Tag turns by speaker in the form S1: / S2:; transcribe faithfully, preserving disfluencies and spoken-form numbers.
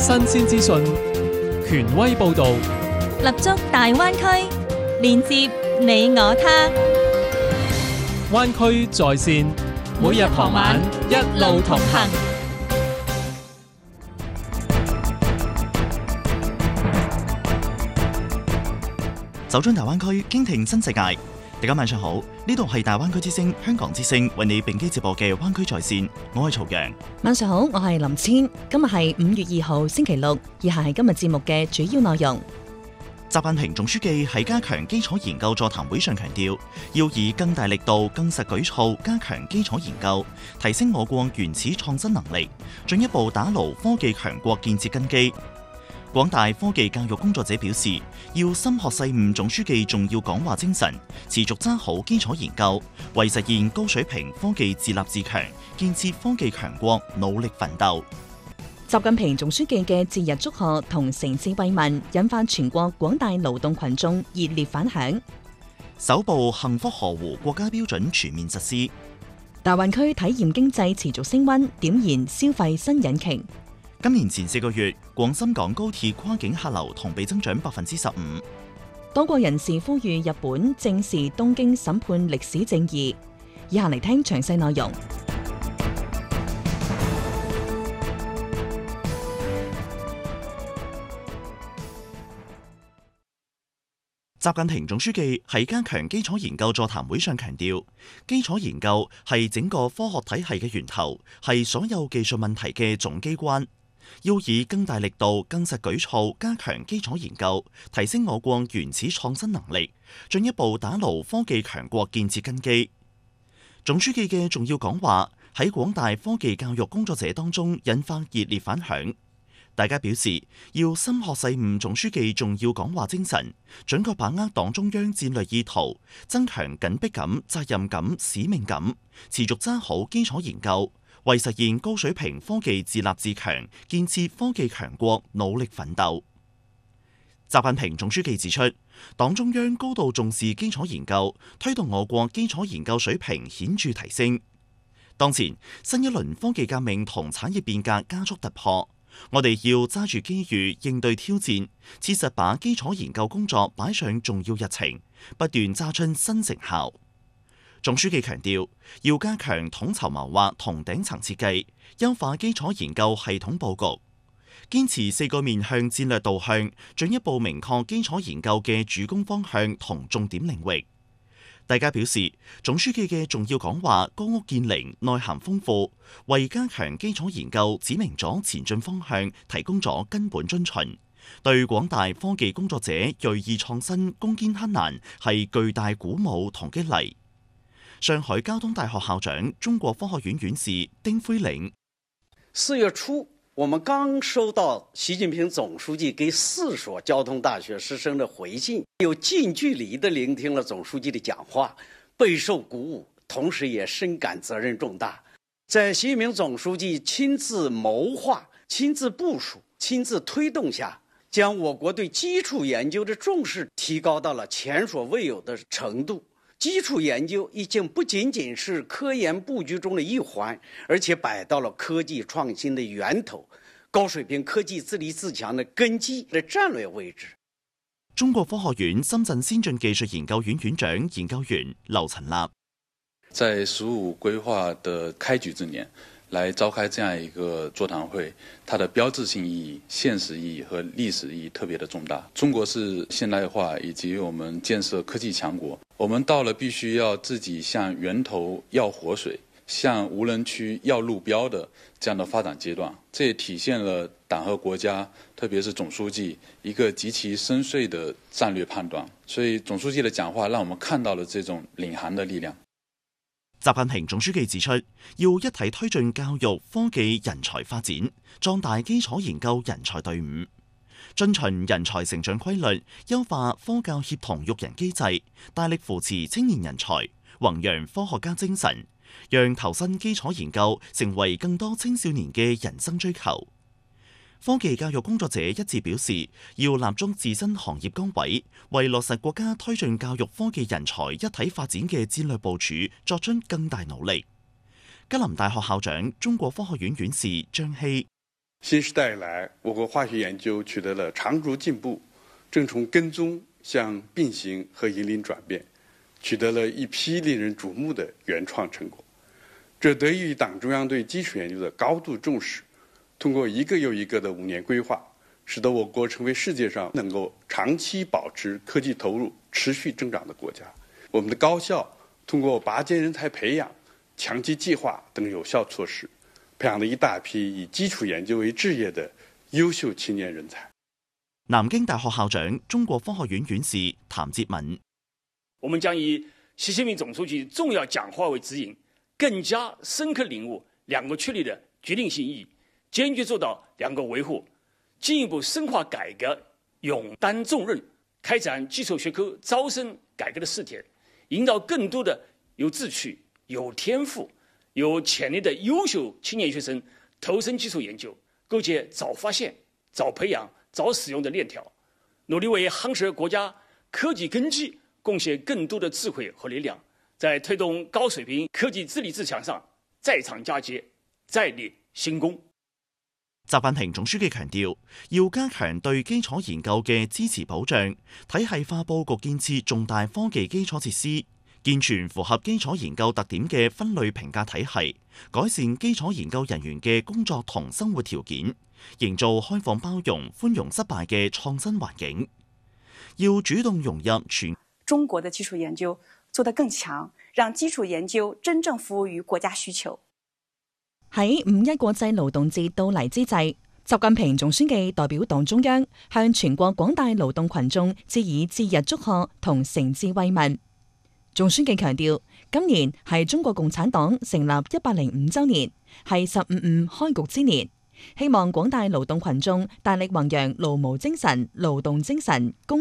S1: 新鮮資訊，權威報導，
S2: 立足大灣區，連接你我他。
S1: 灣區在線，每日傍晚一路同行。
S3: 走進大灣區，傾聽新世界。大家晚上好，呢度係大灣區之聲香港之聲為你並機直播嘅灣區在線，我係曹陽。
S2: 晚上好，我係林千。今日係五月二號星期六，以下係今日節目嘅主要內容。
S3: 習近平總書記喺加強基礎研究座談會上強調，要以更大力度、更實舉措加強基礎研究，提升我國原始創新能力，進一步打牢科技強國建設根基。廣大科技教育工作者表示，要深學細悟總書記重要講話精神，持續揸好基礎研究，為實現高水平科技自立自強、建設科技強國努力奮鬥。
S2: 習近平總書記嘅節日祝賀同誠摯慰問，引發全國廣大勞動群眾熱烈反響。
S3: 首部幸福河湖國家標準全面實施。
S2: 大灣區體驗經濟持續升溫，點燃消費新引擎。
S3: 今年前四個月，廣深港高鐵跨境客流同比增長百分之十五。
S2: 多國人士呼籲日本正視東京審判歷史正義。以下嚟聽詳細內容。
S3: 習近平總書記喺加強基礎研究座談會上強調，基礎研究係整個科學體系嘅源頭，係所有技術問題嘅總機關。要以更大力度、更實舉措加強基礎研究，提升我國原始創新能力，進一步打牢科技強國建設根基。總書記嘅重要講話喺廣大科技教育工作者當中引發熱烈反響。大家表示，要深學細悟總書記重要講話精神，準確把握黨中央戰略意圖，增強緊迫感、責任感、使命感，持續揸好基礎研究，為實現高水平科技自立自強、建設科技強國努力奮鬥。習近平總書記指出，黨中央高度重視基礎研究，推動我國基礎研究水平顯著提升。當前新一輪科技革命同產業變革加速突破，我哋要揸住機遇應對挑戰，切實把基礎研究工作擺上重要日程，不斷揸出新成效。總書記強調，要加強統籌謀劃同頂層設計，優化基礎研究系統佈局，堅持四個面向戰略導向，進一步明確基礎研究嘅主攻方向同重點領域。大家表示，總書記嘅重要講話歌屋建瓴，內涵豐富，為加強基礎研究指明咗前進方向，提供咗根本遵循，對廣大科技工作者銳意創新、攻堅克難係巨大鼓舞同激勵。上海交通大學校長、中國科學院院士丁輝嶺：
S4: 四月初，我們剛收到習近平總書記給四所交通大學師生的回信，又近距離地聆聽了總書記的講話，備受鼓舞，同時也深感責任重大。在習近平總書記親自謀劃、親自部署、親自推動下，將我國對基礎研究的重視提高到了前所未有的程度。基礎研究已經不僅僅是科研佈局中的一環，而且擺到了科技創新的源頭，高水平科技自立自強的根基的戰略位置。
S3: 中國科學院深圳先進技術研究院院長研究員劉陳立：
S5: 在“十五”規劃的開局之年，來召開這樣一個座談會，它的標誌性意義、現實意義和歷史意義特別的重大。中國是現代化以及我們建設科技強國，我們到了必須要自己向源頭要活水、向無人區要路標的這樣的發展階段。這也體現了黨和國家，特別是總書記一個極其深邃的戰略判斷。所以總書記的講話讓我們看到了這種領航的力量。
S3: 習近平總書記指出，要一體推進教育、科技、人才發展，壯大基礎研究人才隊伍，遵循人才成長規律，優化科教協同育人機制，大力扶持青年人才，弘揚科學家精神，讓投身基礎研究成為更多青少年嘅人生追求。科技教育工作者一致表示，要立足自身行業崗位，為落實國家推進教育科技人才一體發展嘅戰略部署作出更大努力。吉林大學校長、中國科學院院士張希：
S6: 新时代以来，我国化学研究取得了长足进步，正从跟踪向并行和引领转变，取得了一批令人瞩目的原创成果。这得益于党中央对基础研究的高度重视，通过一个又一个的五年规划，使得我国成为世界上能够长期保持科技投入持续增长的国家。我们的高校通過拔尖人才培養、強基計劃等有效措施，培養了一大批以基礎研究為志業的優秀青年人才。
S3: 南京大學校長、中國科學院院士譚哲敏：
S7: 我們將以習近平總書記重要講話為指引，更加深刻領悟兩個確立的決定性意義，堅決做到兩個維護，進一步深化改革，勇擔重任，開展基礎學科招生改革的試點，引導更多的有志趣、有天賦、有潛力的優秀青年學生投身基礎研究，構建早發現、早培養、早使用的鏈條，努力為夯實國家科技根基貢獻更多的智慧和力量，在推動高水平科技自立自強上再創佳績、再立新功。
S3: 習近平總書記強調，要加強對基礎研究嘅支持保障，體系化佈局建設重大科技基礎設施，健全符合基礎研究特點嘅分類評價體系，改善基礎研究人員嘅工作同生活條件，營造開放包容、寬容失敗嘅創新環境。要主動融入全
S8: 中國的基礎研究做得更強，讓基礎研究真正服務於國家需求。
S2: 喺五一國際勞動節到嚟之際，習近平總書記代表黨中央向全國廣大勞動群眾致以節日祝賀同誠摯慰問。總書記強調，今年係中國共產黨成立一百零五週年，係十五五開局之年，希望廣大勞動群眾大力弘揚勞務精神、勞動精神、工